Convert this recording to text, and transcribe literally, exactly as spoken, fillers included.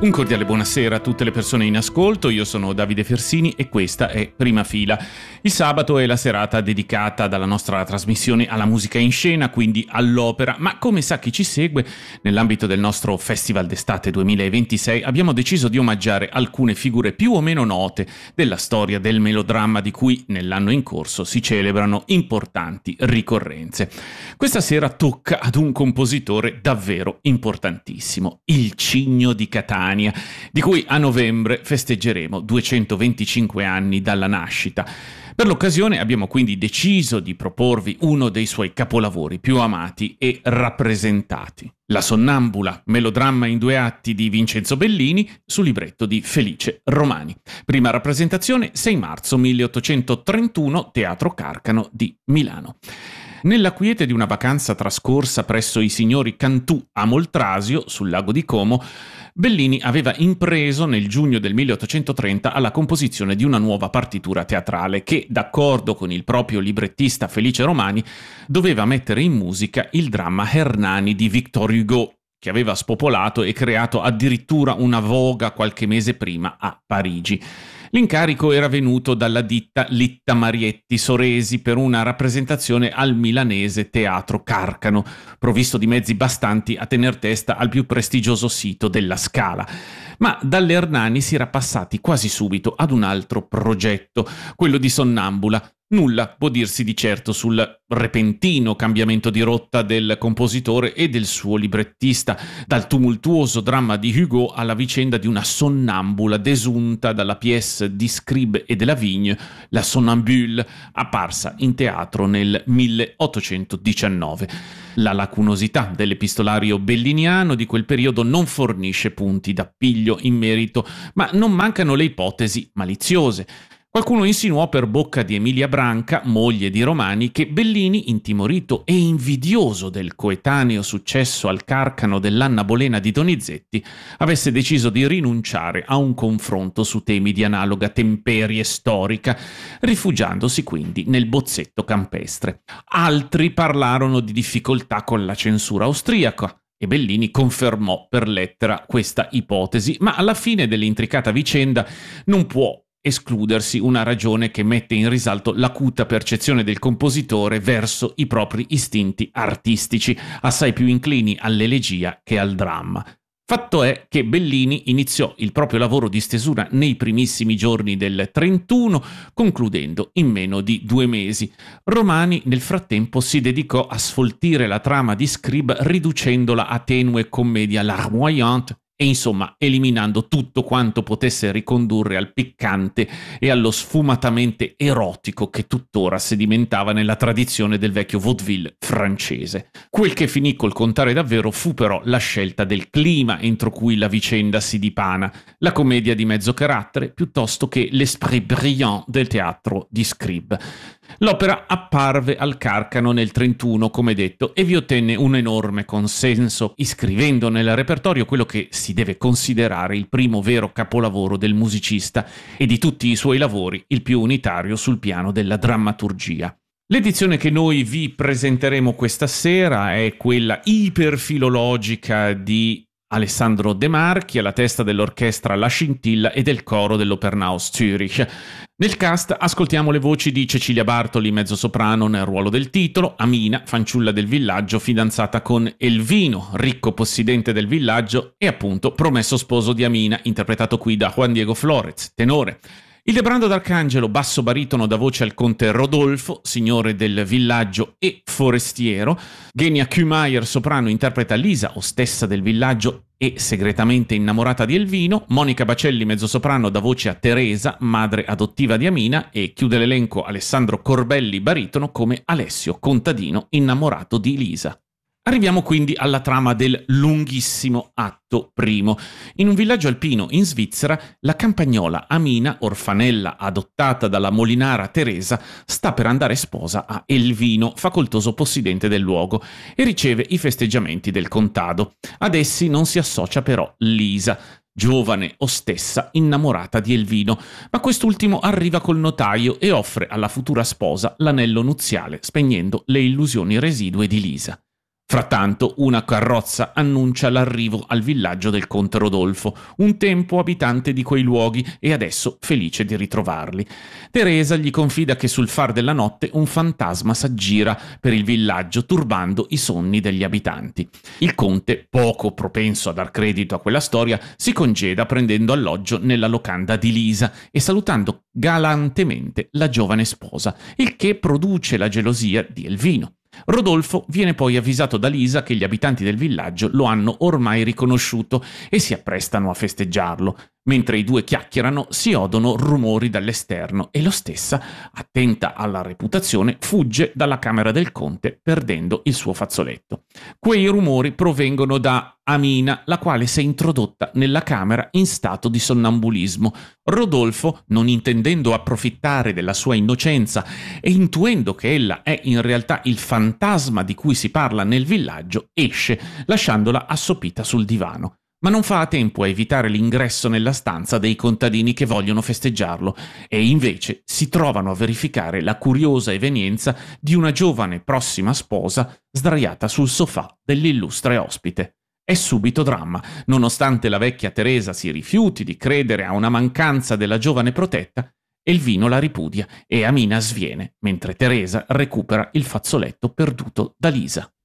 Un cordiale buonasera a tutte le persone in ascolto, io sono Davide Fersini e questa è Prima Fila. Il sabato è la serata dedicata dalla nostra trasmissione alla musica in scena, quindi all'opera, ma come sa chi ci segue, nell'ambito del nostro Festival d'Estate duemilaventisei abbiamo deciso di omaggiare alcune figure più o meno note della storia del melodramma di cui nell'anno in corso si celebrano importanti ricorrenze. Questa sera tocca ad un compositore davvero importantissimo, il Cigno di Catania, di cui a novembre festeggeremo duecentoventicinque anni dalla nascita. Per l'occasione abbiamo quindi deciso di proporvi uno dei suoi capolavori più amati e rappresentati, La Sonnambula, melodramma in due atti di Vincenzo Bellini su libretto di Felice Romani. Prima rappresentazione sei marzo milleottocentotrentuno, Teatro Carcano di Milano. Nella quiete di una vacanza trascorsa presso i signori Cantù a Moltrasio, sul lago di Como, Bellini aveva impreso nel giugno del milleottocentotrenta alla composizione di una nuova partitura teatrale che, d'accordo con il proprio librettista Felice Romani, doveva mettere in musica il dramma Hernani di Victor Hugo, che aveva spopolato e creato addirittura una voga qualche mese prima a Parigi. L'incarico era venuto dalla ditta Litta Marietti Soresi per una rappresentazione al milanese Teatro Carcano, provvisto di mezzi bastanti a tener testa al più prestigioso sito della Scala. Ma dalle Hernani si era passati quasi subito ad un altro progetto, quello di Sonnambula. Nulla può dirsi di certo sul repentino cambiamento di rotta del compositore e del suo librettista, dal tumultuoso dramma di Hugo alla vicenda di una sonnambula desunta dalla pièce di Scribe e de Lavigne, La Sonnambule, apparsa in teatro nel milleottocentodiciannove. La lacunosità dell'epistolario belliniano di quel periodo non fornisce punti d'appiglio in merito, ma non mancano le ipotesi maliziose. Qualcuno insinuò per bocca di Emilia Branca, moglie di Romani, che Bellini, intimorito e invidioso del coetaneo successo al Carcano dell'Anna Bolena di Donizetti, avesse deciso di rinunciare a un confronto su temi di analoga temperie storica, rifugiandosi quindi nel bozzetto campestre. Altri parlarono di difficoltà con la censura austriaca, e Bellini confermò per lettera questa ipotesi, ma alla fine dell'intricata vicenda non può escludersi una ragione che mette in risalto l'acuta percezione del compositore verso i propri istinti artistici, assai più inclini all'elegia che al dramma. Fatto è che Bellini iniziò il proprio lavoro di stesura nei primissimi giorni del trentuno, concludendo in meno di due mesi. Romani nel frattempo si dedicò a sfoltire la trama di Scribe riducendola a tenue commedia larmoyante e insomma eliminando tutto quanto potesse ricondurre al piccante e allo sfumatamente erotico che tuttora sedimentava nella tradizione del vecchio vaudeville francese. Quel che finì col contare davvero fu però la scelta del clima entro cui la vicenda si dipana, la commedia di mezzo carattere piuttosto che l'esprit brillant del teatro di Scribe. L'opera apparve al Carcano nel trentuno, come detto, e vi ottenne un enorme consenso, iscrivendo nel repertorio quello che si deve considerare il primo vero capolavoro del musicista e di tutti i suoi lavori il più unitario sul piano della drammaturgia. L'edizione che noi vi presenteremo questa sera è quella iperfilologica di Alessandro De Marchi, alla testa dell'orchestra La Scintilla e del coro dell'Opernhaus Zürich. Nel cast ascoltiamo le voci di Cecilia Bartoli, mezzosoprano nel ruolo del titolo, Amina, fanciulla del villaggio, fidanzata con Elvino, ricco possidente del villaggio e appunto promesso sposo di Amina, interpretato qui da Juan Diego Flórez, tenore. Ildebrando d'Arcangelo, basso baritono da voce al conte Rodolfo, signore del villaggio e forestiero. Genia Kühmeier, soprano, interpreta Lisa, ostessa del villaggio e segretamente innamorata di Elvino. Monica Bacelli, mezzosoprano, dà voce a Teresa, madre adottiva di Amina, e chiude l'elenco Alessandro Corbelli, baritono, come Alessio, contadino innamorato di Lisa. Arriviamo quindi alla trama del lunghissimo atto primo. In un villaggio alpino in Svizzera, la campagnola Amina, orfanella adottata dalla molinara Teresa, sta per andare sposa a Elvino, facoltoso possidente del luogo, e riceve i festeggiamenti del contado. Ad essi non si associa però Lisa, giovane ostessa innamorata di Elvino, ma quest'ultimo arriva col notaio e offre alla futura sposa l'anello nuziale, spegnendo le illusioni residue di Lisa. Frattanto una carrozza annuncia l'arrivo al villaggio del conte Rodolfo, un tempo abitante di quei luoghi e adesso felice di ritrovarli. Teresa gli confida che sul far della notte un fantasma s'aggira per il villaggio turbando i sonni degli abitanti. Il conte, poco propenso a dar credito a quella storia, si congeda prendendo alloggio nella locanda di Lisa e salutando galantemente la giovane sposa, il che produce la gelosia di Elvino. Rodolfo viene poi avvisato da Lisa che gli abitanti del villaggio lo hanno ormai riconosciuto e si apprestano a festeggiarlo. Mentre i due chiacchierano si odono rumori dall'esterno e lo stessa, attenta alla reputazione, fugge dalla camera del conte perdendo il suo fazzoletto. Quei rumori provengono da Amina, la quale si è introdotta nella camera in stato di sonnambulismo. Rodolfo, non intendendo approfittare della sua innocenza e intuendo che ella è in realtà il fantasma di cui si parla nel villaggio, esce, lasciandola assopita sul divano. Ma non fa a tempo a evitare l'ingresso nella stanza dei contadini che vogliono festeggiarlo e invece si trovano a verificare la curiosa evenienza di una giovane prossima sposa sdraiata sul sofà dell'illustre ospite. È subito dramma, nonostante la vecchia Teresa si rifiuti di credere a una mancanza della giovane protetta, Elvino la ripudia e Amina sviene, mentre Teresa recupera il fazzoletto perduto da Lisa.